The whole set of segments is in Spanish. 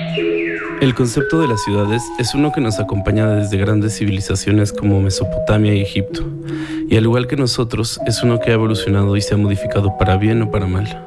El concepto de las ciudades es uno que nos acompaña desde grandes civilizaciones como Mesopotamia y Egipto, y al igual que nosotros, es uno que ha evolucionado y se ha modificado para bien o para mal.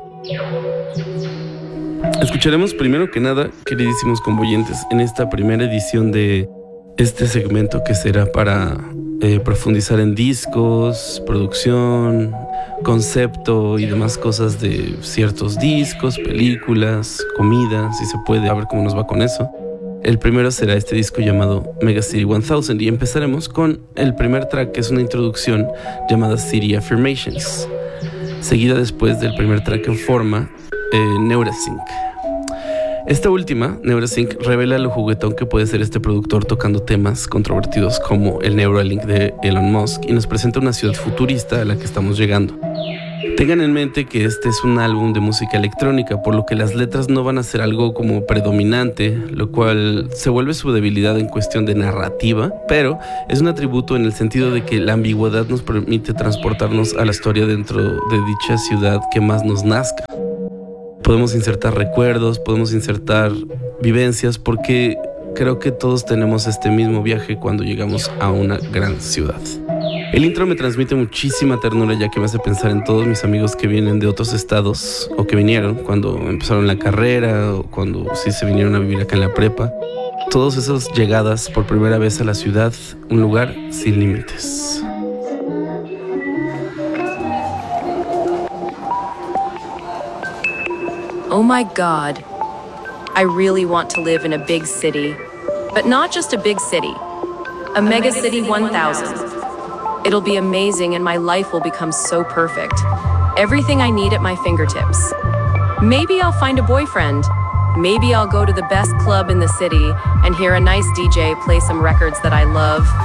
Escucharemos primero que nada, queridísimos convoyentes, en esta primera edición de este segmento que será para profundizar en discos, producción, concepto y demás cosas de ciertos discos, películas, comida, si se puede, a ver cómo nos va con eso. El primero será este disco llamado Mega City 1000 y empezaremos con el primer track, que es una introducción llamada City Affirmations, seguida después del primer track en forma, Neurasync. Esta última, Neurasync, revela lo juguetón que puede ser este productor tocando temas controvertidos como el Neuralink de Elon Musk y nos presenta una ciudad futurista a la que estamos llegando. Tengan en mente que este es un álbum de música electrónica, por lo que las letras no van a ser algo como predominante, lo cual se vuelve su debilidad en cuestión de narrativa, pero es un atributo en el sentido de que la ambigüedad nos permite transportarnos a la historia dentro de dicha ciudad que más nos nazca. Podemos insertar recuerdos, podemos insertar vivencias, porque creo que todos tenemos este mismo viaje cuando llegamos a una gran ciudad. El intro me transmite muchísima ternura, ya que me hace pensar en todos mis amigos que vienen de otros estados o que vinieron cuando empezaron la carrera o cuando sí se vinieron a vivir acá en la prepa. Todas esas llegadas por primera vez a la ciudad, un lugar sin límites. Oh my God, I really want to live in a big city, but not just a big city, a Mega City 1000. It'll be amazing and my life will become so perfect. Everything I need at my fingertips. Maybe I'll find a boyfriend. Maybe I'll go to the best club in the city and hear a nice DJ play some records that I love.